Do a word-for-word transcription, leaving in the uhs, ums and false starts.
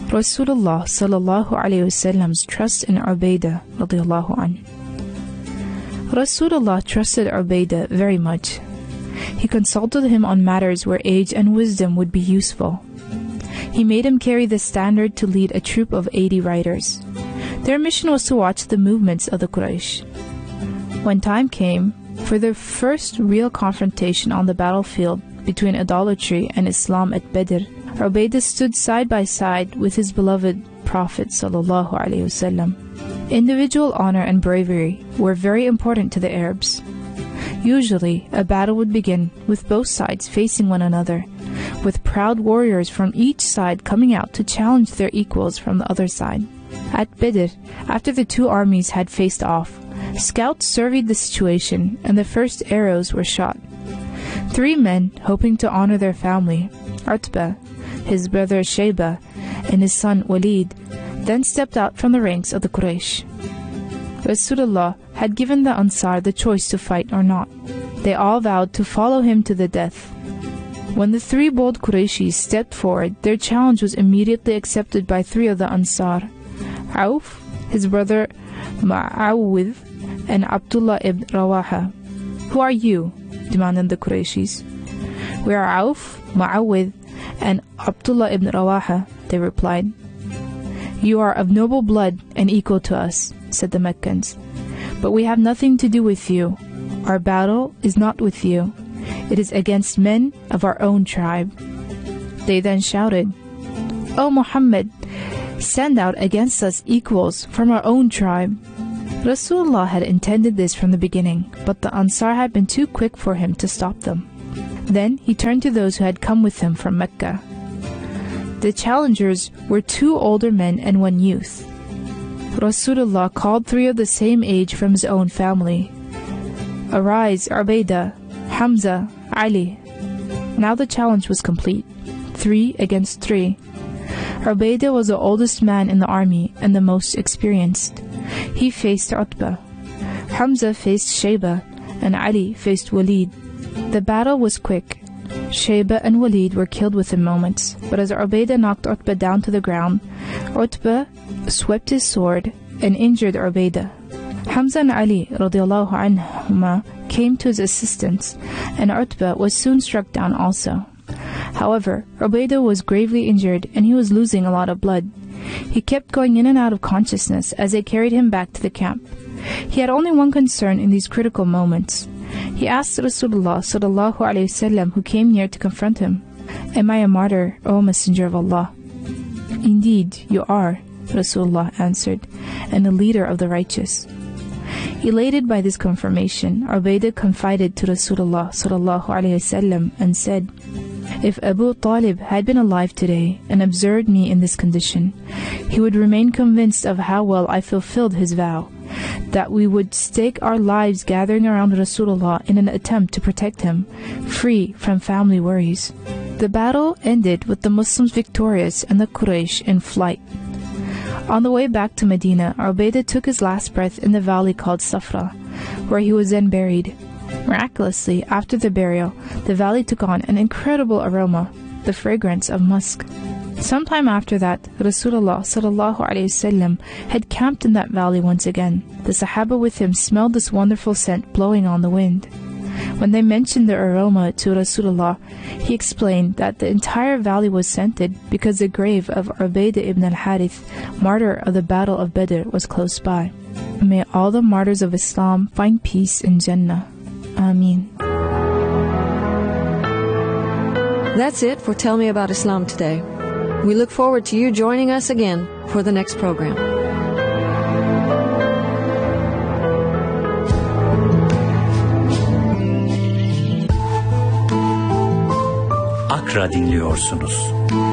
Rasulullah sallallahu alayhi wasallam's trust in Ubaidah radiyallahu anhu. Rasulullah trusted Ubaidah very much. He consulted him on matters where age and wisdom would be useful. He made him carry the standard to lead a troop of eighty riders. Their mission was to watch the movements of the Quraysh. When time came for the first real confrontation on the battlefield between idolatry and Islam at Badr, Ubaidah stood side by side with his beloved Prophet sallallahu alaihi wasallam. Individual honor and bravery were very important to the Arabs. Usually, a battle would begin with both sides facing one another, with proud warriors from each side coming out to challenge their equals from the other side. At Badr, after the two armies had faced off, scouts surveyed the situation and the first arrows were shot. Three men, hoping to honor their family, Utbah, his brother Shayba, and his son Walid, then stepped out from the ranks of the Quraysh. Rasulullah had given the Ansar the choice to fight or not. They all vowed to follow him to the death. When the three bold Qurayshis stepped forward, their challenge was immediately accepted by three of the Ansar: Auf, his brother Mu'awwidh, and Abdullah ibn Rawaha. "Who are you?" demanded the Qurayshis. "We are Auf, Mu'awwidh, and Abdullah ibn Rawaha," they replied. "You are of noble blood and equal to us," said the Meccans, "but we have nothing to do with you. Our battle is not with you. It is against men of our own tribe." They then shouted, "O Muhammad, send out against us equals from our own tribe." Rasulullah had intended this from the beginning, but the Ansar had been too quick for him to stop them. Then he turned to those who had come with him from Mecca. The challengers were two older men and one youth. Rasulullah called three of the same age from his own family. "Arise, Ubaidah, Hamza, Ali." Now the challenge was complete, three against three. Ubaidah was the oldest man in the army and the most experienced. He faced Utbah. Hamza faced Shayba, and Ali faced Walid. The battle was quick. Shayba and Walid were killed within moments, but as Ubaidah knocked Utbah down to the ground, Utbah swept his sword and injured Ubaidah. Hamza and Ali radiallahu anhuma came to his assistance, and Utbah was soon struck down also. However, Ubaidah was gravely injured and he was losing a lot of blood. He kept going in and out of consciousness as they carried him back to the camp. He had only one concern in these critical moments. He asked Rasulullah sallallahu alaihi wasallam, who came near to confront him, "Am I a martyr, O Messenger of Allah?" "Indeed, you are," Rasulullah answered, "and a leader of the righteous." Elated by this confirmation, Ubaidah confided to Rasulullah sallallahu alaihi wasallam and said, "If Abu Talib had been alive today and observed me in this condition, he would remain convinced of how well I fulfilled his vow, that we would stake our lives gathering around Rasulullah in an attempt to protect him, free from family worries." The battle ended with the Muslims victorious and the Quraysh in flight. On the way back to Medina, Ubaidah took his last breath in the valley called Safra, where he was then buried. Miraculously, after the burial, the valley took on an incredible aroma, the fragrance of musk. Sometime after that, Rasulullah sallallahu alaihi wasallam had camped in that valley once again. The Sahaba with him smelled this wonderful scent blowing on the wind. When they mentioned the aroma to Rasulullah, he explained that the entire valley was scented because the grave of Ubaidah ibn al-Harith, martyr of the Battle of Badr, was close by. May all the martyrs of Islam find peace in Jannah. Ameen. That's it for Tell Me About Islam today. We look forward to you joining us again for the next program. Akra dinliyorsunuz.